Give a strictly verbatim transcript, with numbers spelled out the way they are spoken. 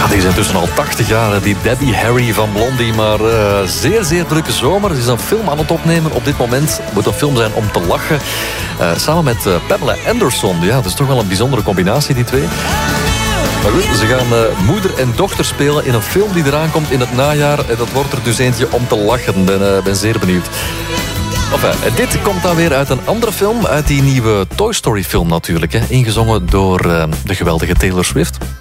die is intussen al tachtig jaar, die Debbie Harry van Blondie. Maar uh, zeer, zeer drukke zomer. Ze is een film aan het opnemen op dit moment. Het moet een film zijn om te lachen. Uh, samen met uh, Pamela Anderson. Ja, dat is toch wel een bijzondere combinatie, die twee. Maar goed, ze gaan uh, moeder en dochter spelen in een film die eraan komt in het najaar. En dat wordt er dus eentje om te lachen. Ik ben, uh, ben zeer benieuwd. Enfin, dit komt dan weer uit een andere film. Uit die nieuwe Toy Story film natuurlijk. Hè, ingezongen door uh, de geweldige Taylor Swift.